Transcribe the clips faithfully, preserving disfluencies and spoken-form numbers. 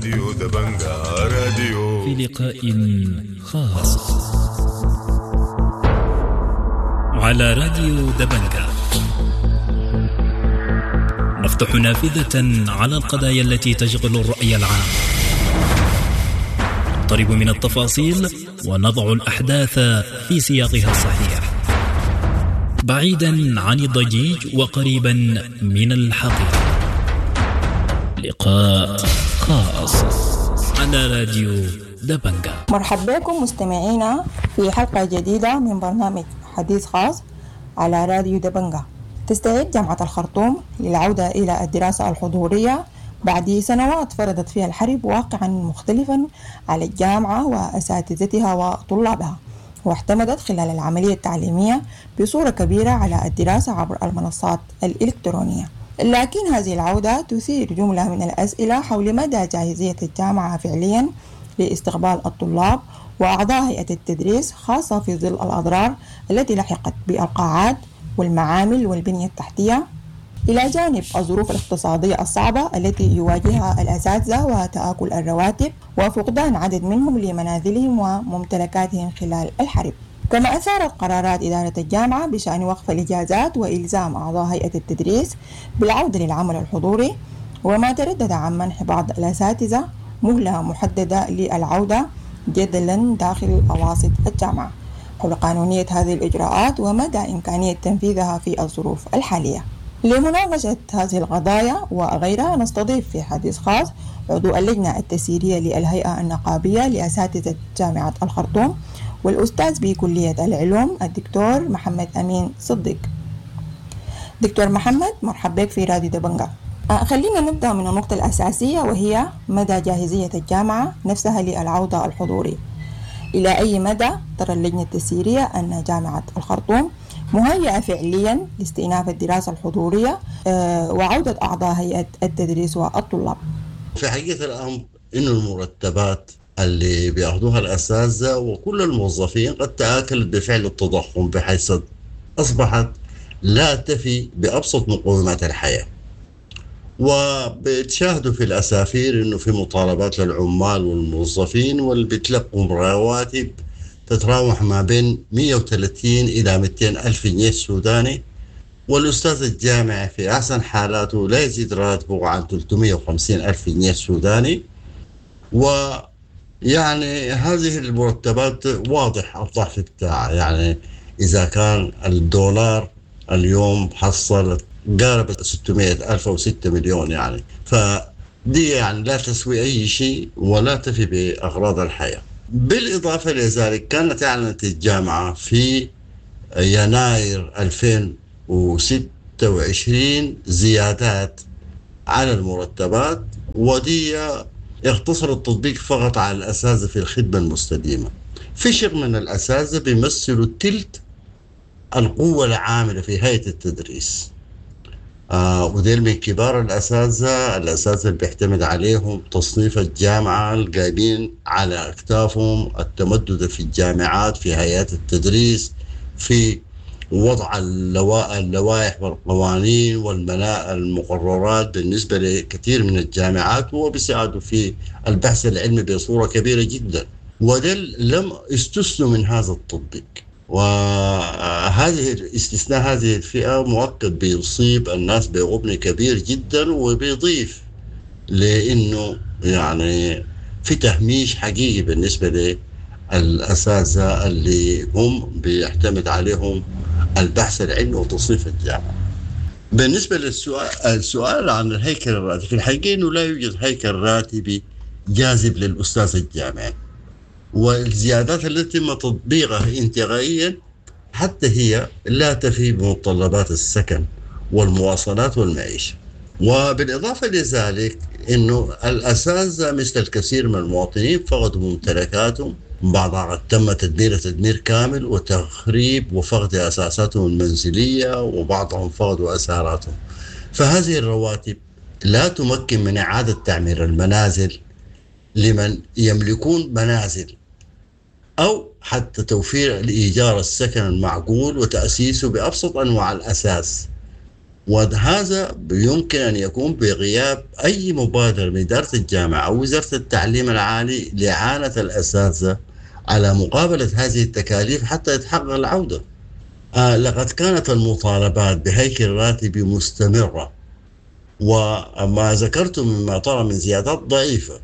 راديو دبنجا راديو في لقاء خاص على راديو دبنجا نفتح نافذة على القضايا التي تشغل الرأي العام، نقترب من التفاصيل ونضع الأحداث في سياقها الصحيح، بعيدا عن الضجيج وقريبا من الحقيقة. لقاء خاص على راديو دبنجا. مرحبا بكم مستمعينا في حلقة جديدة من برنامج حديث خاص على راديو دبنجا. تستعد جامعة الخرطوم للعودة إلى الدراسة الحضورية بعد سنوات فرضت فيها الحرب واقعا مختلفا على الجامعة وأساتذتها وطلابها، واعتمدت خلال العملية التعليمية بصورة كبيرة على الدراسة عبر المنصات الإلكترونية. لكن هذه العودة تثير جملة من الأسئلة حول مدى جاهزية الجامعة فعليا لاستقبال الطلاب وأعضاء هيئة التدريس، خاصة في ظل الأضرار التي لحقت بالقاعات والمعامل والبنية التحتية، إلى جانب الظروف الاقتصادية الصعبة التي يواجهها الأساتذة وتآكل الرواتب وفقدان عدد منهم لمنازلهم وممتلكاتهم خلال الحرب. كما أثارت قرارات إدارة الجامعة بشأن وقف الإجازات وإلزام أعضاء هيئة التدريس بالعودة للعمل الحضوري، وما تردد عن منح بعض الأساتذة مهلة محددة للعودة جدلا داخل أواسط الجامعة حول قانونية هذه الإجراءات ومدى إمكانية تنفيذها في الظروف الحالية. لمناقشة هذه القضايا وغيرها نستضيف في حديث خاص عضو اللجنة التسييرية للهيئة النقابية لأساتذة جامعة الخرطوم والأستاذ بكلية العلوم الدكتور محمد أمين صديق. دكتور محمد، مرحبا بك في راديو دبنجا. خلينا نبدأ من النقطة الأساسية وهي مدى جاهزية الجامعة نفسها للعودة الحضوري. إلى أي مدى ترى اللجنة التسييرية أن جامعة الخرطوم مهيئة فعليا لاستئناف الدراسة الحضورية وعودة أعضاء هيئة التدريس والطلاب؟ في حقيقة الأمر إنه المرتبات اللي بيأخذوها الأساتذة وكل الموظفين قد تآكلت بفعل التضخم، بحيث أصبحت لا تفي بأبسط مقومات الحياة. وبتشاهدوا في الأسافير إنه في مطالبات للعمال والموظفين واللي بيتلقوا رواتب تتراوح ما بين مئة وثلاثين إلى مئتين ألف جنيه سوداني، والأستاذ الجامعي في أحسن حالاته لا يزيد راتبه عن ثلاثمئة وخمسين ألف جنيه سوداني. ويعني هذه المرتبات واضح الضعف بتاعها، يعني إذا كان الدولار اليوم حصل قارب ستمئة ألف أو ستة مليون، يعني فدي يعني لا تسوي أي شيء ولا تفي بأغراض الحياة. بالإضافة لذلك كانت أعلنت الجامعة في يناير ألفين وستة وعشرين زيادات على المرتبات، ودي يختصر التطبيق فقط على الأساتذة في الخدمة المستديمة. في شق من الأساتذة بيمثلوا تلت القوة العاملة في هيئة التدريس، آه وديل من كبار الأساتذة الأساتذة اللي بيعتمد عليهم تصنيف الجامعة، القايمين على أكتافهم التمدد في الجامعات، في هيئات التدريس، في وضع اللوائح والقوانين والمقررات بالنسبة لكثير من الجامعات، وبيساعدوا في البحث العلمي بصورة كبيرة جدا، وديل لم يستثنوا من هذا التطبيق. وهذه الاستثناء هذه الفئة مؤكد بيصيب الناس بغبن كبير جدا، وبيضيف لأنه يعني في تهميش حقيقي بالنسبة للأساتذة اللي هم بيعتمد عليهم البحث العلمي وتصنيف الجامعة. بالنسبة للسؤال السؤال عن الهيكل الراتبي، في الحقيقة إنه لا يوجد هيكل راتبي جاذب للأستاذ الجامعي، والزيادات التي تم تطبيقها انتقائيا حتى هي لا تفي بمتطلبات السكن والمواصلات والمعيشة. وبالإضافة لذلك إنه الأساتذة مثل الكثير من المواطنين فقدوا ممتلكاتهم، بعضها قد تم تدمير تدمير كامل وتخريب وفقد أساساتهم المنزلية، وبعضهم فقدوا أساراتهم. فهذه الرواتب لا تمكن من إعادة تعمير المنازل لمن يملكون منازل، أو حتى توفير الإيجار السكن المعقول وتأسيسه بأبسط أنواع الأساس. وهذا يمكن أن يكون بغياب أي مبادرة من إدارة الجامعة أو وزارة التعليم العالي لإعانة الأساتذة على مقابلة هذه التكاليف حتى يتحقق العودة. آه لقد كانت المطالبات بهيكل راتبي مستمرة، وما ذكرت مما طرأ من زيادات ضعيفة،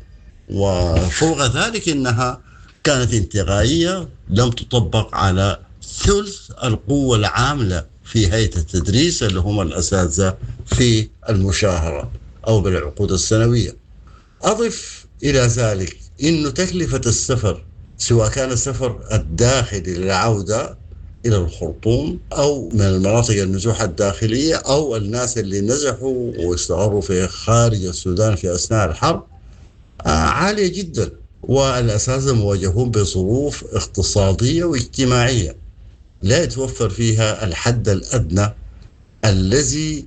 وفوق ذلك إنها كانت انتقائية لم تطبق على ثلث القوة العاملة في هيئة التدريس اللي هم الأساتذة في المشاهرة أو بالعقود السنوية. أضف إلى ذلك إنه تكلفة السفر، سواء كان السفر الداخلي للعودة إلى الخرطوم أو من المناطق النزوح الداخلية أو الناس اللي نزحوا واستقروا في خارج السودان في أثناء الحرب، عالية جدا، والأساتذة مواجهون بظروف اقتصادية واجتماعية لا يتوفر فيها الحد الأدنى الذي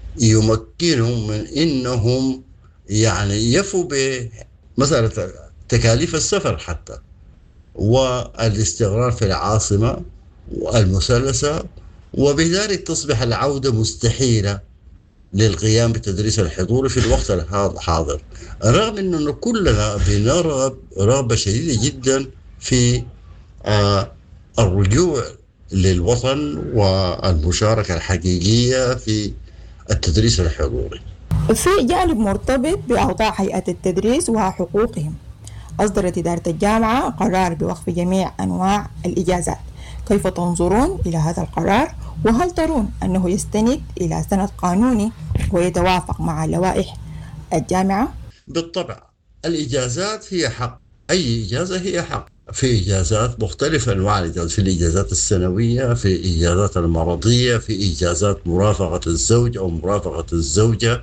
يمكنهم من إنهم يعني يفوا بمسألة تكاليف السفر حتى، والاستقرار في العاصمة والمثلثة، وبذلك تصبح العودة مستحيلة للقيام بالتدريس الحضوري في الوقت الحاضر، رغم أنه كلنا بنرغب رغبة شديدة جدا في آه الرجوع للوطن والمشاركة الحقيقية في التدريس الحضوري. في جانب مرتبط بأوضاع هيئة التدريس وحقوقهم، أصدرت إدارة الجامعة قرار بوقف جميع أنواع الإجازات. كيف تنظرون إلى هذا القرار؟ وهل ترون أنه يستند إلى سند قانوني ويتوافق مع لوائح الجامعة؟ بالطبع الإجازات هي حق، أي إجازة هي حق. في إجازات مختلفة أنواع الإجازات، في الإجازات السنوية، في الإجازات المرضية، في إجازات مرافقة الزوج أو مرافقة الزوجة،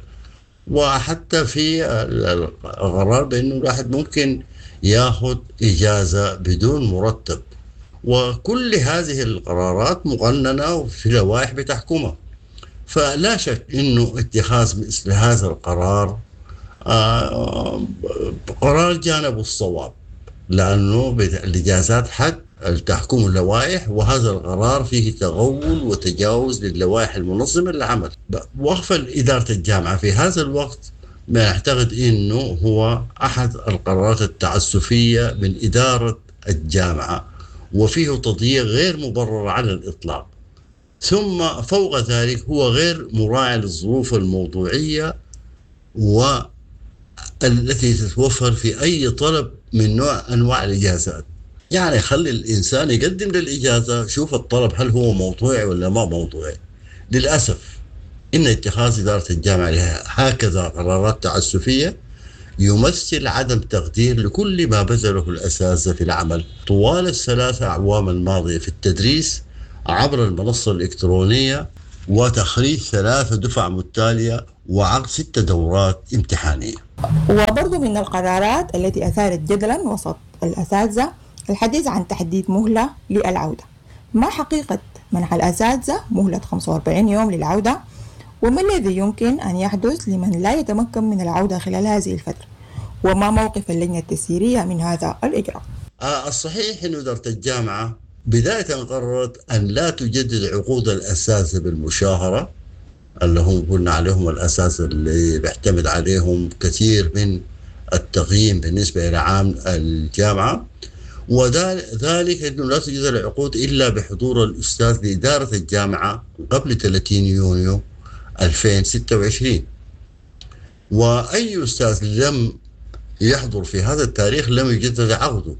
وحتى في القرار بأنه الواحد ممكن يأخذ إجازة بدون مرتب. وكل هذه القرارات مقننة في لوائح بتحكمها، فلا شك أنه اتخاذ مثل هذا القرار آه قرار جانب الصواب، لأنه الإجازات حق تحكم اللوائح، وهذا القرار فيه تغول وتجاوز للوائح المنظمة للعمل. وقف إدارة الجامعة في هذا الوقت ما أعتقد أنه هو أحد القرارات التعسفية من إدارة الجامعة، وفيه تضييق غير مبرر على الإطلاق. ثم فوق ذلك هو غير مراعي للظروف الموضوعية والتي تتوفر في أي طلب من نوع أنواع الإجازات. يعني خلي الإنسان يقدم للإجازة، شوف الطلب هل هو موضوعي ولا ما موضوعي. للأسف إن اتخاذ إدارة الجامعة لها هكذا قرارات تعسفية يمثل عدم تقدير لكل ما بذله الأساتذة في العمل طوال الثلاثة أعوام الماضية في التدريس عبر المنصة الإلكترونية، وتخريج ثلاثة دفع متتالية وعقد ست دورات امتحانية. وبرضو من القرارات التي أثارت جدلا وسط الأساتذة الحديث عن تحديد مهلة للعودة. ما حقيقة منح الأساتذة مهلة خمسة وأربعين يوم للعودة؟ وما الذي يمكن أن يحدث لمن لا يتمكن من العودة خلال هذه الفترة؟ وما موقف اللجنة التسييرية من هذا الإجراء؟ آه الصحيح أن إدارة الجامعة بداية قررت أن لا تجدد عقود الأساتذة بالمشاهرة اللي هم قلنا عليهم الأساتذة اللي بيعتمد عليهم كثير من التقييم بالنسبة إلى عام الجامعة، وذلك أنه لا تجدد العقود إلا بحضور الأستاذ لإدارة الجامعة قبل ثلاثين يونيو ألفين وستة وعشرين، وأي أستاذ لم يحضر في هذا التاريخ لم يجدد عقده.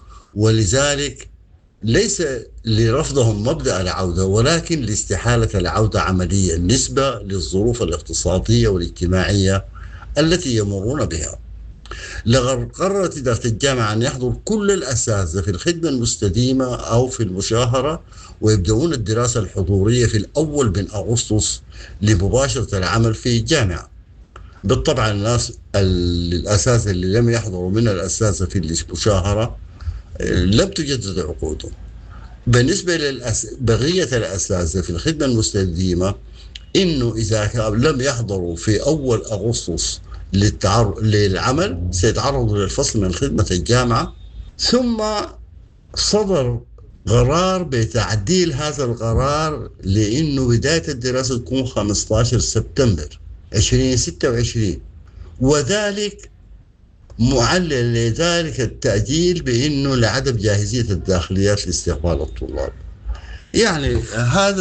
ولذلك ليس لرفضهم مبدأ العودة، ولكن لاستحالة العودة عمليا نسبة للظروف الاقتصادية والاجتماعية التي يمرون بها. لقد قررت إدارة الجامعة أن يحضر كل الأساتذة في الخدمة المستديمة أو في المشاهرة، ويبدأون الدراسة الحضورية في الأول من أغسطس لمباشرة العمل في الجامعة. بالطبع الناس الأساتذة اللي لم يحضروا من الأساتذة في المشاهرة لم تجدد عقودهم. بالنسبة لبقية الأساتذة في الخدمة المستديمة، إنه إذا لم يحضروا في أول أغسطس للتعر... للعمل سيتعرضوا للفصل من خدمة الجامعة. ثم صدر قرار بتعديل هذا القرار لأنه بداية الدراسة تكون خمسة عشر سبتمبر ألفين وستة وعشرين، وذلك معلل لذلك التأجيل بأنه لعدم جاهزية الداخليات لاستقبال الطلاب. يعني هذا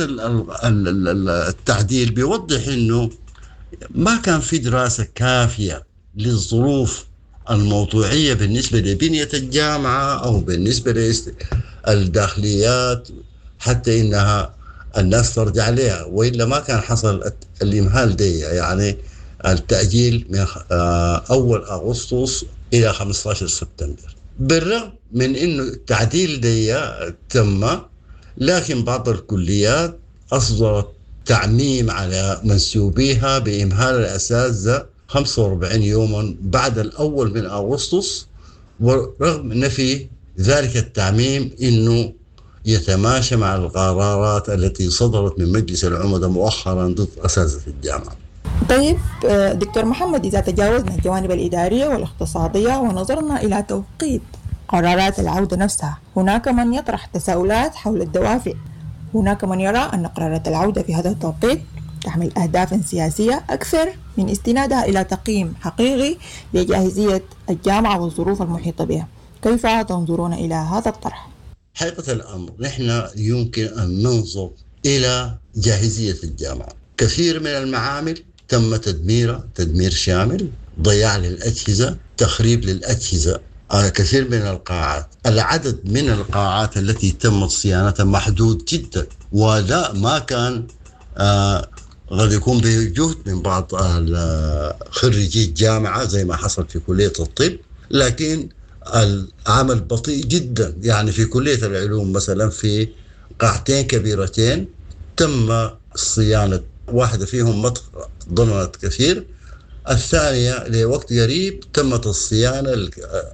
التعديل بيوضح أنه ما كان في دراسة كافية للظروف الموضوعية بالنسبة لبنية الجامعة أو بالنسبة للداخليات حتى إنها الناس ترجع لها، وإلا ما كان حصل الإمهال دي، يعني التأجيل من أول أغسطس إلى خمسة عشر سبتمبر. بالرغم من إنه التعديل دي تم، لكن بعض الكليات أصدرت تعميم على منسوبيها بإمهال الأساتذة خمسة وأربعين يوما بعد الأول من أغسطس، ورغم نفي ذلك التعميم إنه يتماشى مع القرارات التي صدرت من مجلس العمداء مؤخرا ضد أساتذة الجامعة. طيب دكتور محمد، إذا تجاوزنا الجوانب الإدارية والاقتصادية ونظرنا إلى توقيت قرارات العودة نفسها، هناك من يطرح تساؤلات حول الدوافع. هناك من يرى أن قرارات العودة في هذا التوقيت تحمل أهدافا سياسية أكثر من استنادها إلى تقييم حقيقي لجاهزية الجامعة والظروف المحيطة بها. كيف تنظرون إلى هذا الطرح؟ حقيقة الأمر نحن يمكن أن ننظر إلى جاهزية الجامعة. كثير من المعامل تم تدميرها تدمير شامل، ضياع للأجهزة، تخريب للأجهزة. آه كثير من القاعات، العدد من القاعات التي تمت صيانتها محدود جدا، ولا ما كان آه قد يكون بجهد من بعض خريجي الجامعة زي ما حصل في كلية الطب، لكن العمل بطيء جدا. يعني في كلية العلوم مثلا في قاعتين كبيرتين تم صيانة، واحدة فيهم ضمنت كثير، الثانية لوقت قريب تمت الصيانة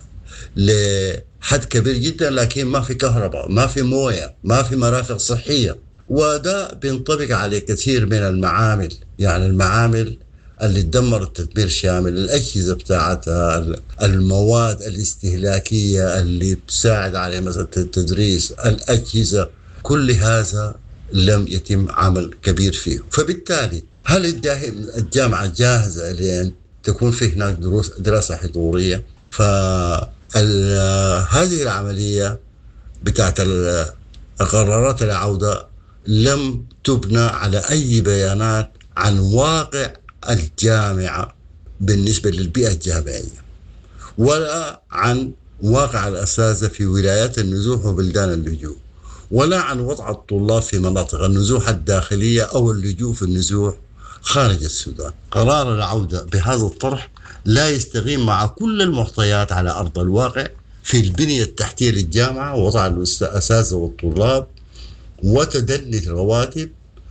لحد كبير جدا، لكن ما في كهرباء، ما في موية، ما في مرافق صحية. وده بينطبق على كثير من المعامل، يعني المعامل اللي تدمرت تدمير شامل، الأجهزة بتاعتها، المواد الاستهلاكية اللي بتساعد على مثلا التدريس، الأجهزة، كل هذا لم يتم عمل كبير فيه. فبالتالي هل الجامعة جاهزة لأن تكون في هناك دروس دراسة حضورية؟ فهذه العملية بتاعت قرارات العودة لم تبنى على أي بيانات عن واقع الجامعة بالنسبة للبيئة الجامعية، ولا عن واقع الأساتذة في ولايات النزوح وبلدان اللجوء، ولا عن وضع الطلاب في مناطق النزوح الداخلية أو اللجوء في النزوح خارج السودان. قرار العودة بهذا الطرح لا يستقيم مع كل المعطيات على أرض الواقع في البنية التحتية للجامعة، ووضع الأساتذة والطلاب، وتدني الرواتب،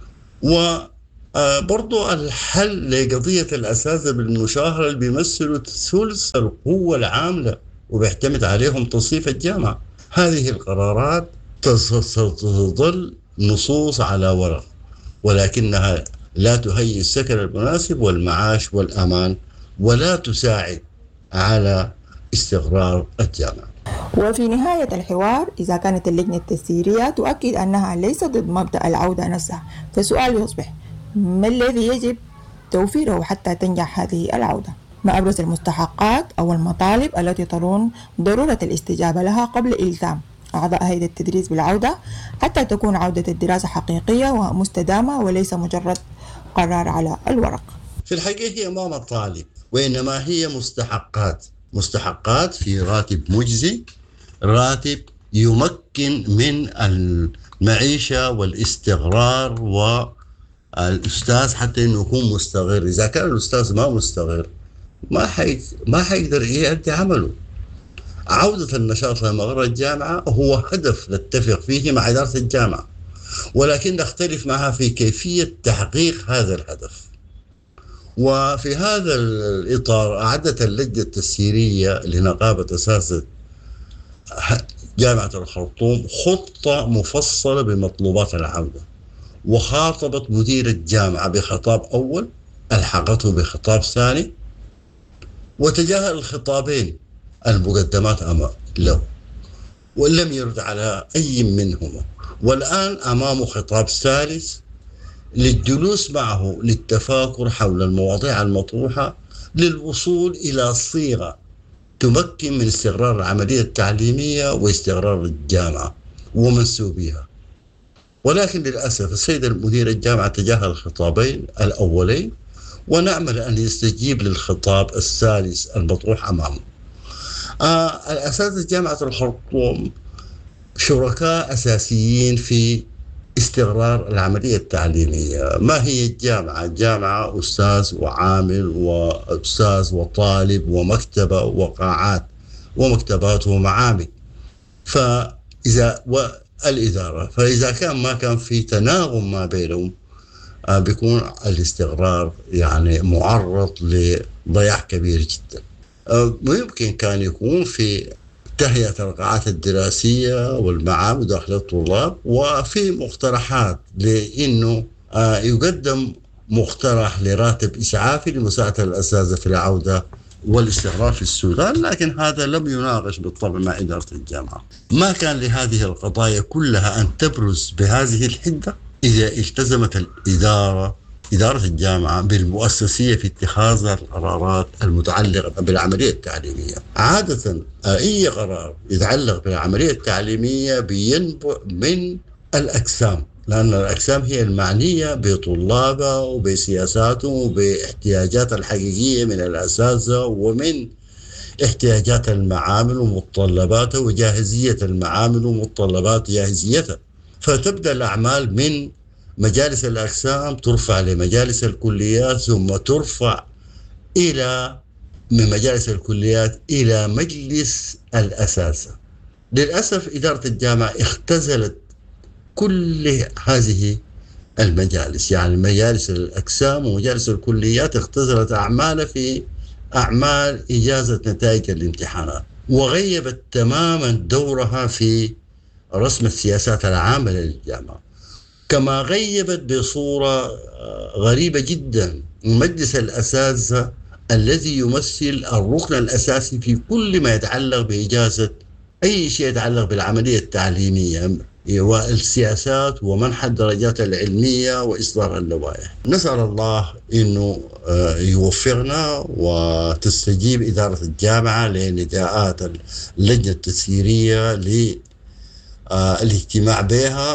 وبرضو الحل لقضية الأساتذة بالمشاهرة اللي بيمثلوا ثلث القوة العاملة وبيعتمد عليهم تصنيف الجامعة. هذه القرارات تظل نصوص على ورق، ولكنها لا تهيئ السكن المناسب والمعاش والأمان، ولا تساعد على استقرار الجامعة. وفي نهاية الحوار، إذا كانت اللجنة التسييرية تؤكد أنها ليست ضد مبدأ العودة نفسها، فالسؤال يصبح: ما الذي يجب توفيره حتى تنجح هذه العودة؟ ما أبرز المستحقات أو المطالب التي ترون ضرورة الاستجابة لها قبل إلزام أعضاء هيئة التدريس بالعودة حتى تكون عودة الدراسة حقيقية ومستدامة وليس مجرد قرار على الورق؟ في الحقيقة هي ما مطالب، وإنما هي مستحقات. مستحقات في راتب مجزي، راتب يمكن من المعيشة والاستقرار والأستاذ حتى إنه يكون مستقر. إذا كان الأستاذ ما مستقر ما حي ما حيقدر يؤدي عمله. عودة النشاط لمقر الجامعة هو هدف نتفق فيه مع إدارة الجامعة، ولكن نختلف معها في كيفية تحقيق هذا الهدف. وفي هذا الإطار أعدت اللجنة التسييرية لنقابة أساتذة جامعة الخرطوم خطة مفصلة بمطلوبات العودة، وخاطبت مدير الجامعة بخطاب أول، ألحقته بخطاب ثاني، وتجاهل الخطابين المقدمات له. ولم يرد على أي منهما، والآن أمامه خطاب ثالث للجلوس معه للتفاكر حول المواضيع المطروحة للوصول إلى صيغة تمكن من استقرار العملية التعليمية واستقرار الجامعة ومنسوبيها. ولكن للأسف السيد المدير الجامعة تجاهل الخطابين الأولين، ونأمل أن يستجيب للخطاب الثالث المطروح أمامه. آه الأساتذة جامعة الخرطوم شركاء أساسيين في استقرار العملية التعليمية. ما هي الجامعة؟ الجامعة أستاذ وعامل وأستاذ وطالب ومكتبة وقاعات ومكتبات ومعامل، فإذا والإدارة، فإذا كان ما كان في تناغم ما بينهم آه بيكون الاستقرار يعني معرض لضياع كبير جدا. آه ويمكن كان يكون في تهيئة القاعات الدراسية والمعامل داخل الطلاب، وفي مقترحات لأنه آه يقدم مقترح لراتب إسعافي لمساعدة الأساتذة في العودة والاستقرار في السودان، لكن هذا لم يناقش بالطبع مع إدارة الجامعة. ما كان لهذه القضايا كلها أن تبرز بهذه الحدة إذا التزمت الإدارة إدارة الجامعة بالمؤسسية في اتخاذ القرارات المتعلقة بالعملية التعليمية. عادة أي قرار يتعلق بالعملية التعليمية بينبع من الأقسام، لأن الأقسام هي المعنية بطلابها وبسياساتهم وباحتياجات الحقيقية من الأساتذة ومن احتياجات المعامل ومتطلباتها وجاهزية المعامل ومتطلبات جاهزيتها. فتبدأ الأعمال من مجالس الأقسام، ترفع لمجالس الكليات، ثم ترفع إلى من مجالس الكليات إلى مجلس الأساتذة. للأسف إدارة الجامعة اختزلت كل هذه المجالس، يعني مجالس الأقسام ومجالس الكليات اختزلت أعمال في أعمال إجازة نتائج الامتحانات، وغيبت تماما دورها في رسم السياسات العامة للجامعة. كما غيبت بصورة غريبة جدا مجلس الأساتذة الذي يمثل الركن الأساسي في كل ما يتعلق بإجازة أي شيء يتعلق بالعملية التعليمية والسياسات ومنح الدرجات العلمية وإصدار اللوائح. نسأل الله إنه يوفقنا وتستجيب إدارة الجامعة لنداءات اللجنة التسييرية للاجتماع بها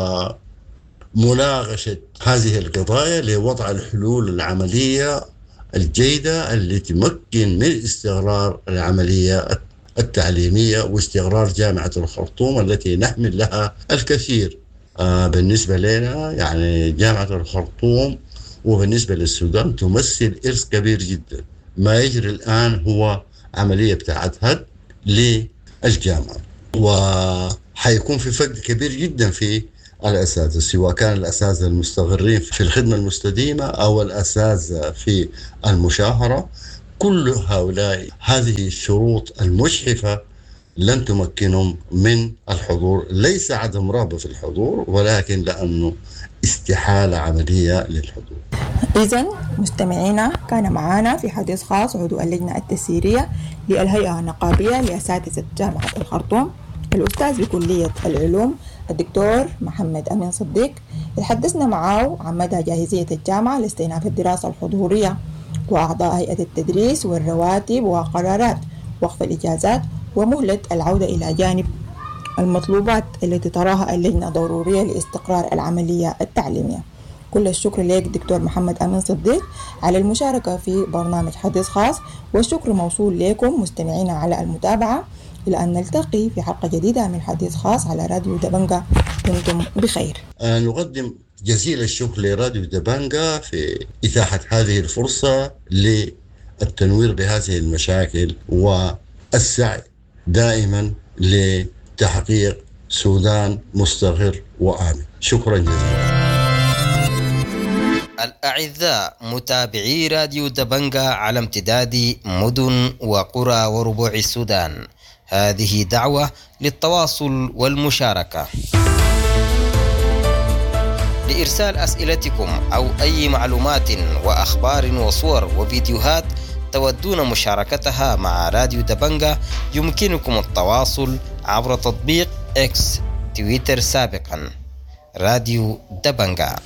ومناقشة هذه القضايا لوضع الحلول العملية الجيدة التي تمكن من استقرار العملية التعليمية واستقرار جامعة الخرطوم التي نحمل لها الكثير. آه بالنسبة لنا يعني جامعة الخرطوم وبالنسبة للسودان تمثل إرث كبير جدا. ما يجري الآن هو عملية بتاعت هد للجامعة، وحيكون في فقد كبير جدا في الأساتذة، سواء كان الأساتذة المستقرين في الخدمة المستديمة أو الأساتذة في المشاهرة. كل هؤلاء هذه الشروط المجحفة لن تمكنهم من الحضور، ليس عدم رغبة في الحضور ولكن لأنه استحالة عملية للحضور. إذن مستمعينا، كان معنا في حديث خاص عضو اللجنة التسييرية للهيئة النقابية لأساتذة جامعة الخرطوم الأستاذ بكلية العلوم الدكتور محمد أمين صديق. تحدثنا معه عن مدى جاهزية الجامعة لاستئناف الدراسة الحضورية وأعضاء هيئة التدريس والرواتب وقرارات وقف الإجازات ومهلة العودة إلى جانب المطلوبات التي تراها اللجنة ضرورية لاستقرار العملية التعليمية. كل الشكر لك دكتور محمد أمين صديق على المشاركة في برنامج حديث خاص، والشكر موصول لكم مستمعينا على المتابعة. إلى أن نلتقي في حلقة جديدة من حديث خاص على راديو دبنجة، دمتم بخير. آه نقدم جزيل الشكر لراديو دبنجة في إتاحة هذه الفرصة للتنوير بهذه المشاكل والسعي دائما لتحقيق سودان مستقر وآمن. شكرا جزيلا. الأعزاء متابعي راديو دبنجة على امتداد مدن وقرى وربوع السودان، هذه دعوة للتواصل والمشاركة. لإرسال أسئلتكم أو أي معلومات وأخبار وصور وفيديوهات تودون مشاركتها مع راديو دبنجة، يمكنكم التواصل عبر تطبيق إكس تويتر سابقا. راديو دبنجا.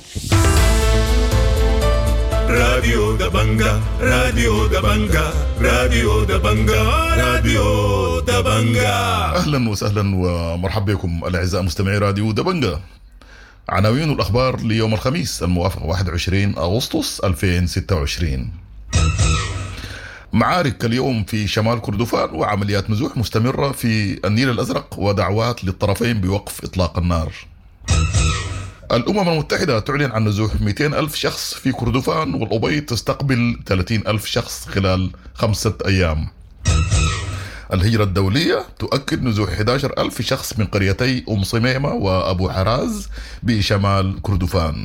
راديو دبنجا راديو دبنجا راديو دبنجا راديو دبنجا. أهلا وسهلا ومرحبا بكم الأعزاء مستمعي راديو دبنجا. عناوين الأخبار ليوم الخميس الموافق واحد وعشرين أغسطس ألفين وستة وعشرين. معارك اليوم في شمال كردفان وعمليات نزوح مستمرة في النيل الأزرق ودعوات للطرفين بوقف إطلاق النار. الأمم المتحدة تعلن عن نزوح مئتين ألف شخص في كردفان، والأبيض تستقبل ثلاثين ألف شخص خلال خمسة أيام. الهجرة الدولية تؤكد نزوح أحد عشر ألف شخص من قريتي أم صميمة وأبو حراز بشمال كردفان.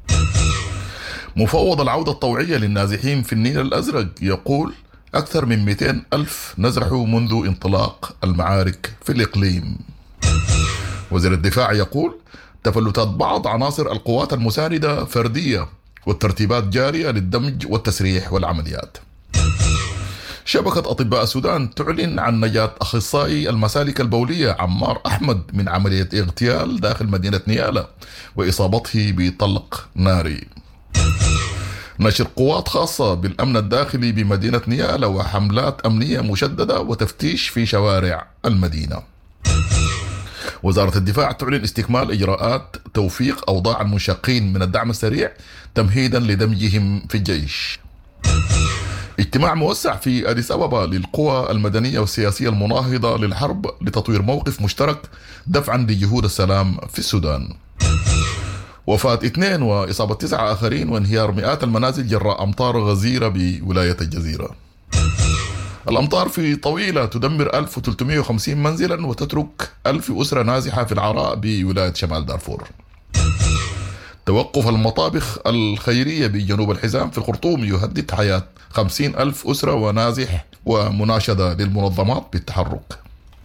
مفوض العودة الطوعية للنازحين في النيل الأزرق يقول أكثر من مئتين ألف نزحوا منذ انطلاق المعارك في الإقليم. وزير الدفاع يقول تفلتات بعض عناصر القوات المساندة فردية، والترتيبات جارية للدمج والتسريح والعمليات. شبكة أطباء السودان تعلن عن نجاة أخصائي المسالك البولية عمار أحمد من عملية اغتيال داخل مدينة نيالا وإصابته بطلق ناري. نشر قوات خاصة بالأمن الداخلي بمدينة نيالا وحملات أمنية مشددة وتفتيش في شوارع المدينة. وزارة الدفاع تعلن استكمال إجراءات توفيق أوضاع المنشقين من الدعم السريع تمهيدا لدمجهم في الجيش. اجتماع موسع في أديس أبابا للقوى المدنية والسياسية المناهضة للحرب لتطوير موقف مشترك دفعا لجهود السلام في السودان. وفاة اثنين وإصابة تسعة آخرين وانهيار مئات المنازل جراء أمطار غزيرة بولاية الجزيرة. الأمطار في طويلة تدمر ألف وثلاثمئة وخمسين منزلا وتترك ألف أسرة نازحة في العراء بولاية شمال دارفور. توقف المطابخ الخيرية بجنوب الحزام في الخرطوم يهدد حياة خمسين ألف أسرة ونازح، ومناشدة للمنظمات بالتحرك.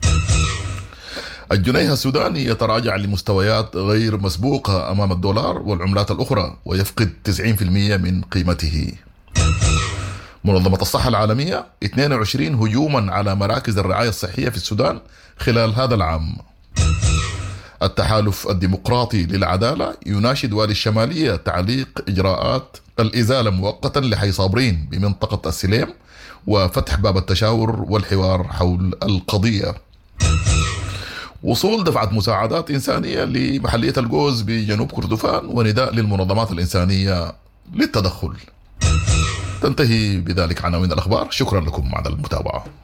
الجنيه السوداني يتراجع لمستويات غير مسبوقة أمام الدولار والعملات الأخرى ويفقد تسعين بالمئة من قيمته. منظمة الصحة العالمية اثنين وعشرين هجوما على مراكز الرعاية الصحية في السودان خلال هذا العام. التحالف الديمقراطي للعدالة يناشد والي الشمالية تعليق إجراءات الإزالة مؤقتا لحي صابرين بمنطقة السليم وفتح باب التشاور والحوار حول القضية. وصول دفعة مساعدات إنسانية لمحلية الجوز بجنوب كردفان ونداء للمنظمات الإنسانية للتدخل. تنتهي بذلك عناوين الأخبار. شكرا لكم على المتابعة.